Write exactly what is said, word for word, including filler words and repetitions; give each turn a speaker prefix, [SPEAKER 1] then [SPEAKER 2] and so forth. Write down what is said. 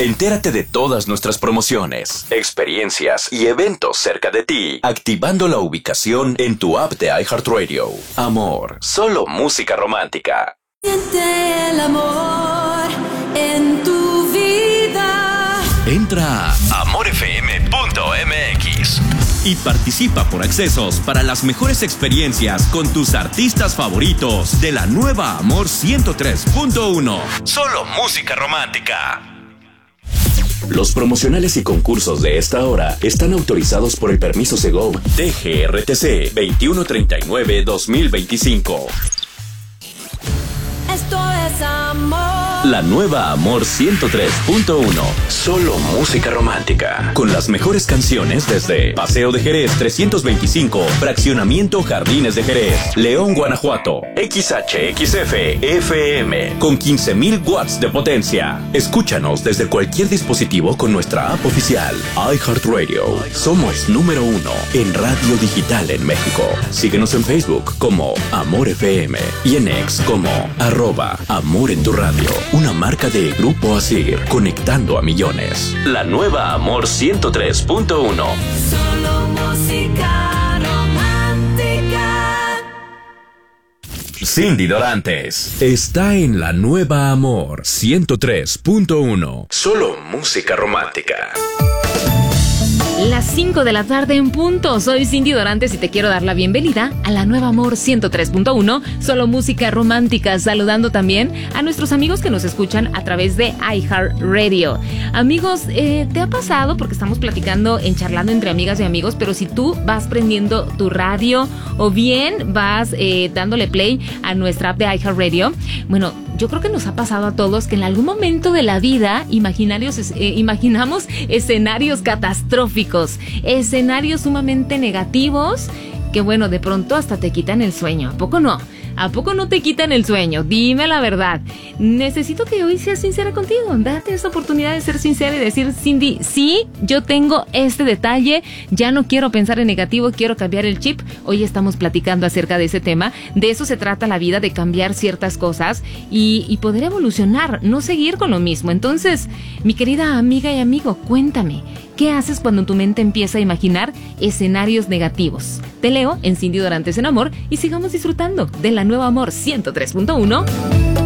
[SPEAKER 1] Entérate de todas nuestras promociones, experiencias y eventos cerca de ti, activando la ubicación en tu app de iHeartRadio. Amor, solo música romántica.
[SPEAKER 2] Siente el amor en tu vida.
[SPEAKER 1] Entra a amor f m punto m x y participa por accesos para las mejores experiencias con tus artistas favoritos de la nueva Amor ciento tres punto uno. Solo música romántica. Los promocionales y concursos de esta hora están autorizados por el permiso Segov D G R T C veintiuno treinta y nueve guión dos mil veinticinco.
[SPEAKER 2] Esto es amor.
[SPEAKER 1] La nueva Amor ciento tres punto uno. Solo música romántica. Con las mejores canciones desde Paseo de Jerez trescientos veinticinco, Fraccionamiento Jardines de Jerez, León, Guanajuato. X H X F F M con quince mil watts de potencia. Escúchanos desde cualquier dispositivo con nuestra app oficial iHeartRadio. Somos número uno en radio digital en México. Síguenos en Facebook como Amor F M y en X como arroba Amor en tu radio. Una marca de Grupo Asir, conectando a millones. La nueva Amor ciento tres punto uno.
[SPEAKER 2] Solo música romántica.
[SPEAKER 1] Cindy Dorantes está en la nueva Amor ciento tres punto uno. Solo música romántica.
[SPEAKER 3] Las cinco de la tarde en punto. Soy Cindy Dorantes y te quiero dar la bienvenida a la nueva Amor ciento tres punto uno, solo música romántica, saludando también a nuestros amigos que nos escuchan a través de iHeartRadio. Amigos, eh, ¿te ha pasado? Porque estamos platicando en Charlando entre amigas y amigos, pero si tú vas prendiendo tu radio o bien vas eh, dándole play a nuestra app de iHeartRadio, bueno, yo creo que nos ha pasado a todos que en algún momento de la vida imaginarios, eh, imaginamos escenarios catastróficos, escenarios sumamente negativos que, bueno, de pronto hasta te quitan el sueño. ¿A poco no? ¿A poco no te quitan el sueño? Dime la verdad. Necesito que hoy seas sincera contigo. Date esa oportunidad de ser sincera y decir, Cindy, sí, yo tengo este detalle, ya no quiero pensar en negativo, quiero cambiar el chip. Hoy estamos platicando acerca de ese tema. De eso se trata la vida, de cambiar ciertas cosas y, y poder evolucionar, no seguir con lo mismo. Entonces, mi querida amiga y amigo, cuéntame, ¿qué haces cuando tu mente empieza a imaginar escenarios negativos? Te leo en Cindy Dorantes en Amor y sigamos disfrutando de la nueva Amor ciento tres punto uno.